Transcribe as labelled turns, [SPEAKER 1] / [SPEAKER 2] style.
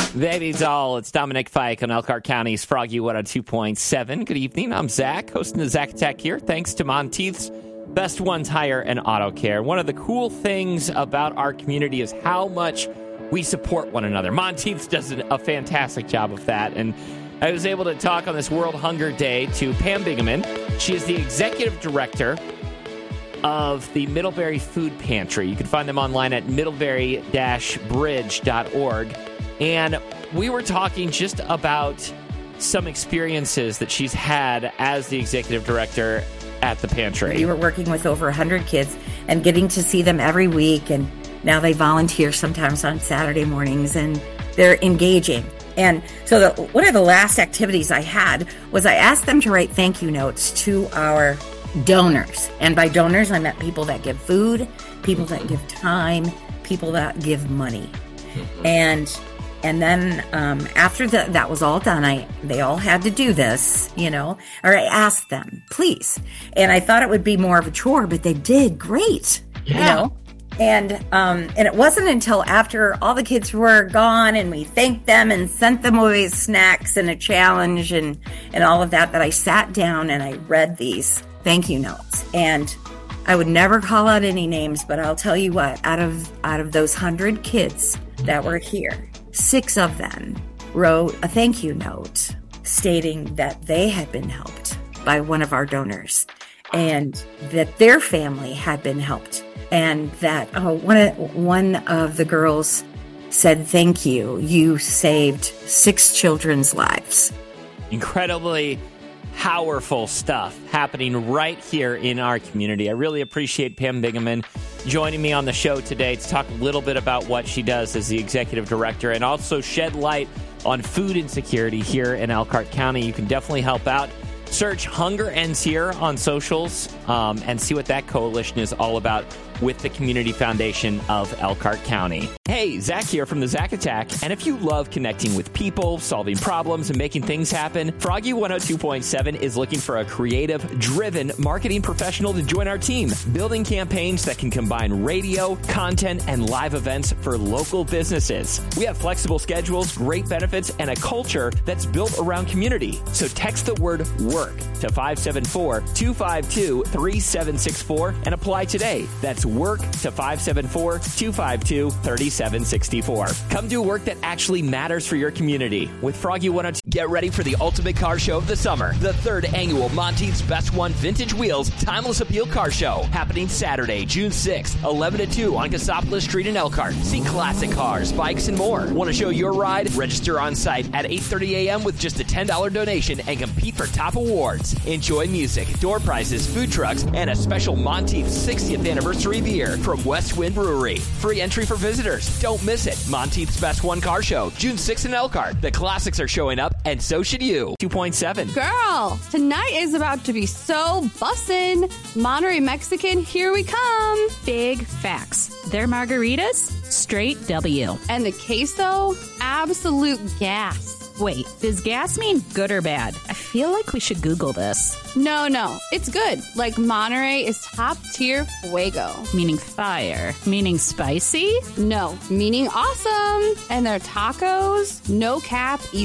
[SPEAKER 1] Baby doll, it's Dominic Fike on Elkhart County's Froggy 102.7. Good evening, I'm Zach, hosting the Zach Attack here. Thanks to Monteith's Best One Tire and Auto Care. One of the cool things about our community is how much we support one another. Monteith's does a fantastic job of that, and I was able to talk on this World Hunger Day to Pam Bingaman. She is the executive director of the Middlebury Food Pantry. You can find them online at middlebury-bridge.org. And we were talking just about some experiences that she's had as the executive director at the pantry.
[SPEAKER 2] We were working with over 100 kids and getting to see them every week. And now they volunteer sometimes on Saturday mornings, and they're engaging. And so one of the last activities I had was I asked them to write thank you notes to our donors. And by donors, I meant people that give food, people that give time, people that give money. And then after that was all done, they all had to do this, or I asked them, please. And I thought it would be more of a chore, but they did great, And it wasn't until after all the kids were gone and we thanked them and sent them away snacks and a challenge and all of that I sat down and I read these thank you notes. And I would never call out any names, but I'll tell you what, out of those 100 kids that were here, 6 of them wrote a thank you note stating that they had been helped by one of our donors and that their family had been helped. And that one of the girls said, thank you. You saved 6 children's lives.
[SPEAKER 1] Incredibly powerful stuff happening right here in our community. I really appreciate Pam Bingaman joining me on the show today to talk a little bit about what she does as the executive director and also shed light on food insecurity here in Elkhart County. You can definitely help out. Search Hunger Ends Here on socials and see what that coalition is all about with the Community Foundation of Elkhart County. Hey, Zach here from the Zach Attack. And if you love connecting with people, solving problems, and making things happen, Froggy 102.7 is looking for a creative, driven marketing professional to join our team, building campaigns that can combine radio, content, and live events for local businesses. We have flexible schedules, great benefits, and a culture that's built around community. So text the word WORK to 574-252-3764 and apply today. That's WORK to 574-252-3764. Come do work that actually matters for your community with Froggy 102. Get ready for the ultimate car show of the summer, the 3rd annual Monteith's Best One Vintage Wheels Timeless Appeal Car Show, happening Saturday, June 6th, 11 to 2 on Cassopolis Street in Elkhart. See classic cars, bikes, and more. Want to show your ride? Register on site at 8:30 a.m. with just a $10 donation and compete for top awards. Enjoy music, door prizes, food trucks, and a special Monteith's 60th anniversary beer from West Wind Brewery. Free entry for visitors. Don't miss it. Monteith's Best One Car Show, June 6th in Elkhart. The classics are showing up, and so should you. 2.7.
[SPEAKER 3] Girl, tonight is about to be so bussin'. Monterey Mexican, here we come.
[SPEAKER 4] Big facts. Their margaritas, straight W.
[SPEAKER 3] And the queso, absolute gas.
[SPEAKER 4] Wait, does gas mean good or bad? I feel like we should Google this.
[SPEAKER 3] No, it's good. Like Monterey is top tier fuego.
[SPEAKER 4] Meaning fire. Meaning spicy?
[SPEAKER 3] No, meaning awesome. And their tacos, no cap,